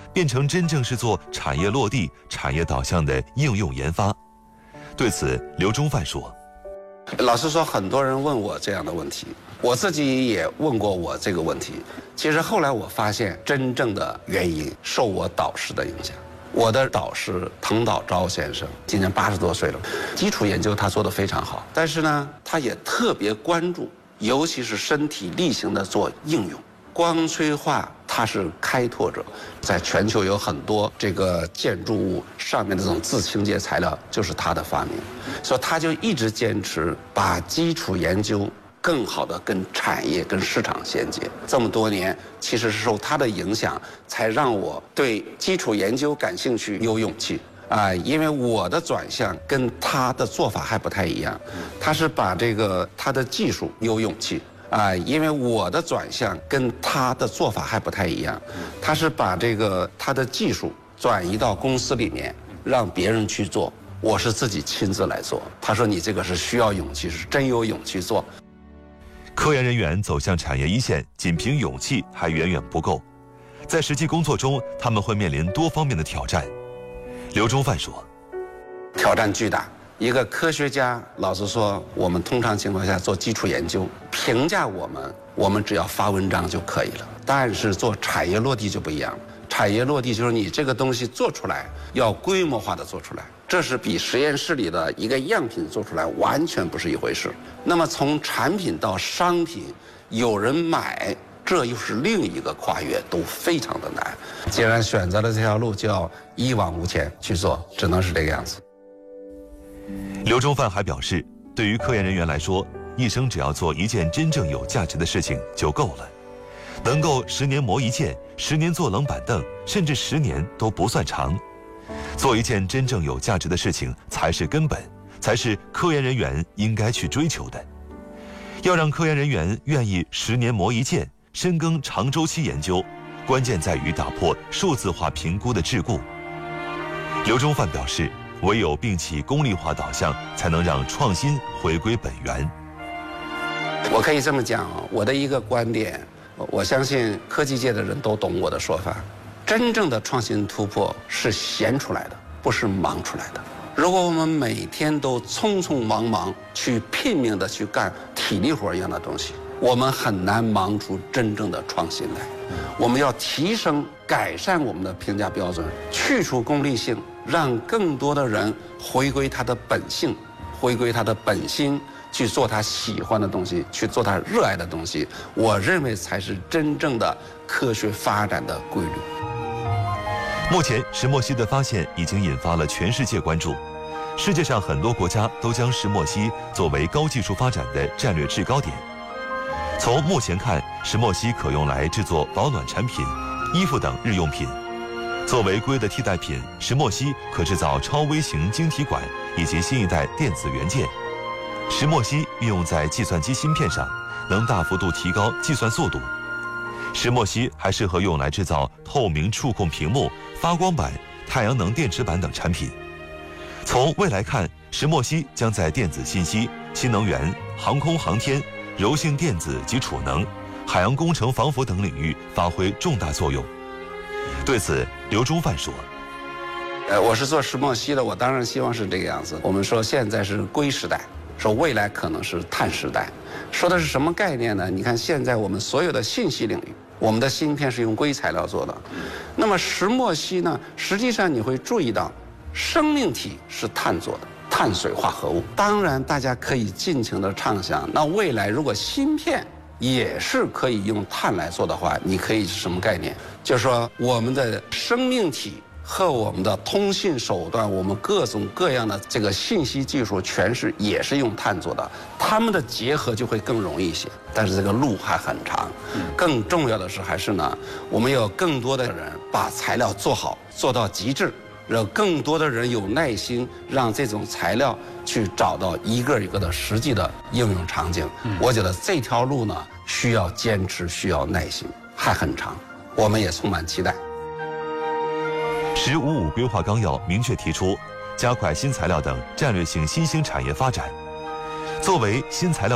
变成真正是做产业落地、产业导向的应用研发。对此，刘忠范说：“ 老实说，很多人问我这样的问题，我自己也问过我这个问题。其实后来我发现，真正的原因受我导师的影响。我的导师滕岛昭先生今年80多岁了，基础研究他做得非常好，但是呢，他也特别关注，尤其是身体力行的做应用。光催化它是开拓者，在全球有很多这个建筑物上面的这种自清洁材料就是他的发明，所以他就一直坚持把基础研究更好的跟产业跟市场衔接。这么多年，其实是受他的影响，才让我对基础研究感兴趣，有勇气因为我的转向跟他的做法还不太一样，他是把他的技术有勇气。因为我的转向跟他的做法还不太一样，他是把他的技术转移到公司里面，让别人去做，我是自己亲自来做。他说你这个是需要勇气，是真有勇气做。 科研人员走向产业一线，仅凭勇气还远远不够，在实际工作中，他们会面临多方面的挑战。刘忠范说：“ 挑战巨大。一个科学家，老实说，我们通常情况下做基础研究，评价我们只要发文章就可以了。但是做产业落地就不一样了。产业落地就是你这个东西做出来，要规模化的做出来，这是比实验室里的一个样品做出来完全不是一回事。那么从产品到商品，有人买，这又是另一个跨越，都非常的难。既然选择了这条路，就要一往无前去做，只能是这个样子。” 刘忠范还表示，对于科研人员来说，一生只要做一件真正有价值的事情就够了。能够10年磨一剑，10年坐冷板凳，甚至10年都不算长。做一件真正有价值的事情才是根本，才是科研人员应该去追求的。要让科研人员愿意10年磨一剑，深耕长周期研究，关键在于打破数字化评估的桎梏。刘忠范表示，唯有摒弃功利化导向，才能让创新回归本源。 我可以这么讲，我的一个观点，我相信科技界的人都懂我的说法。真正的创新突破是闲出来的，不是忙出来的。如果我们每天都匆匆忙忙去拼命的去干体力活一样的东西，我们很难忙出真正的创新来。我们要提升、改善我们的评价标准，去除功利性，让更多的人回归他的本性，回归他的本心，去做他喜欢的东西，去做他热爱的东西。我认为才是真正的科学发展的规律。 目前，石墨烯的发现已经引发了全世界关注。世界上很多国家都将石墨烯作为高技术发展的战略制高点。从目前看，石墨烯可用来制作保暖产品、衣服等日用品。作为硅的替代品，石墨烯可制造超微型晶体管以及新一代电子元件。石墨烯运用在计算机芯片上，能大幅度提高计算速度。石墨烯还适合用来制造透明触控屏幕、发光板、太阳能电池板等产品。从未来看，石墨烯将在电子信息、新能源、航空航天、柔性电子及储能、海洋工程防腐等领域发挥重大作用。对此，刘忠范说：“ 我是做石墨烯的，我当然希望是这个样子。我们说现在是硅时代，说未来可能是碳时代，说的是什么概念呢？你看现在我们所有的信息领域，我们的芯片是用硅材料做的，那么石墨烯呢，实际上你会注意到，生命体是碳做的，碳水化合物。当然，大家可以尽情的畅想，那未来如果芯片也是可以用碳来做的话，你可以是什么概念？就是说我们的生命体和我们的通信手段，我们各种各样的这个信息技术，也是用碳做的，它们的结合就会更容易一些。但是这个路还很长，更重要的是还是呢，我们有更多的人把材料做好，做到极致，让更多的人有耐心，让这种材料去找到一个一个的实际的应用场景。我觉得这条路呢，需要坚持，需要耐心，还很长，我们也充满期待。 “15+5”规划纲要明确提出，加快新材料等战略性新兴产业发展。作为新材料